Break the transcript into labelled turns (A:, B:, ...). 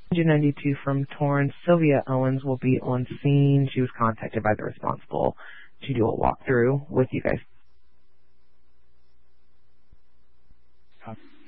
A: 92 from Torrance. Sylvia Owens will be on scene. She was contacted by the responsible to do a walkthrough with you guys.